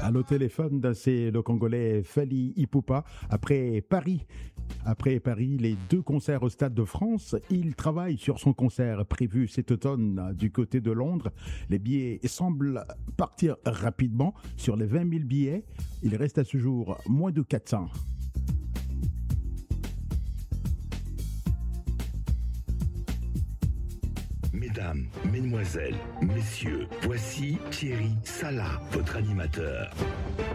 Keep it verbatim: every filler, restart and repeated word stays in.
Au téléphone, c'est le Congolais Fally Ipupa. Après Paris, après Paris, les deux concerts au Stade de France, il travaille sur son concert prévu cet automne du côté de Londres. Les billets semblent partir rapidement. Sur les vingt mille billets, il reste à ce jour moins de quatre cents. Mesdames, Mesdemoiselles, Messieurs, voici Thierry Salah, votre animateur.